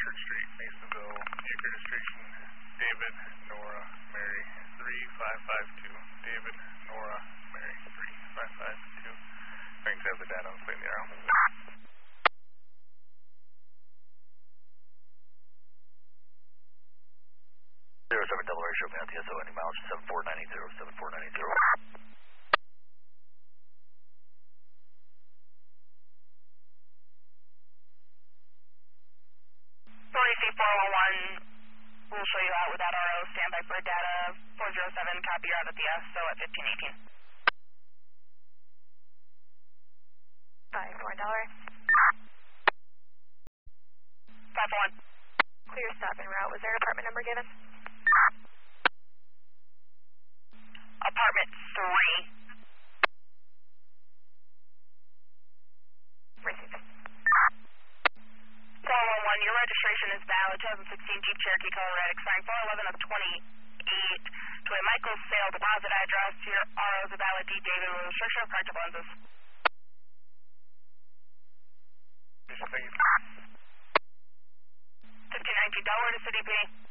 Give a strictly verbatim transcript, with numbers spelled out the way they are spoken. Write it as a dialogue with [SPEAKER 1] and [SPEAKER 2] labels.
[SPEAKER 1] Church Street, Masonville, vehicle registration, David, Nora, Mary, three five five two. David, Nora, Mary, three five five two. Thanks, have the data on plate in the arrow.
[SPEAKER 2] zero seven double ratio, man, T S O, any mileage, seven four nine eight zero, seven four nine eight zero.
[SPEAKER 3] forty-three four one one, we'll show you out without R O, standby for data, four zero seven, copy, you're out at the S O at fifteen eighteen.
[SPEAKER 4] five four dollar.
[SPEAKER 3] five one.
[SPEAKER 4] Clear stop en route. Was there an apartment number given?
[SPEAKER 3] Apartment three.
[SPEAKER 4] Received.
[SPEAKER 3] four one one, your registration is valid, twenty sixteen Jeep Cherokee color red, expiring four eleven of twenty-eight, to a Michael Sale deposit address. Your R O is a valid D. David with restriction of corrective lenses.
[SPEAKER 1] Thank you.
[SPEAKER 3] fifteen nineteen, Delaware to City P.